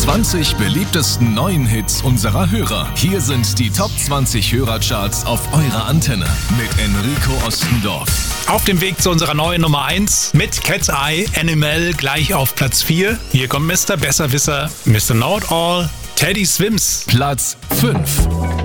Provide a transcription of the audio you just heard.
20 beliebtesten neuen Hits unserer Hörer. Hier sind die Top 20 Hörercharts auf eurer Antenne mit Enrico Ostendorf. Auf dem Weg zu unserer neuen Nummer 1 mit Cat's Eye, Animal gleich auf Platz 4. Hier kommt Mr. Besserwisser, Mr. Know-It-All, Teddy Swims. Platz 5.